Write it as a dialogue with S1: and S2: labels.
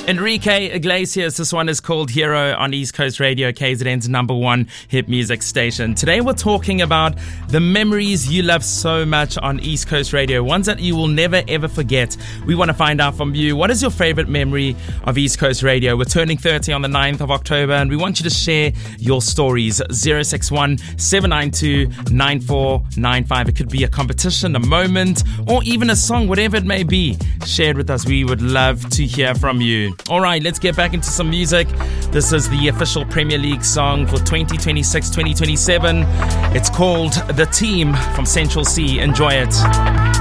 S1: Enrique Iglesias, this one is called Hero on East Coast Radio, KZN's #1 hit music station. Today we're talking about the memories you love so much on East Coast Radio, ones that you will never ever forget. We want to find out from you, what is your favorite memory of East Coast Radio? We're turning 30 on the 9th of October and we want you to share your stories. 061 792 9495. It could be a competition, a moment, or even a song, whatever it may be. Share it with us. We would love to hear from you. All right, let's get back into some music. This is the official Premier League song for 2026-2027. It's called The Team from Central C. Enjoy it.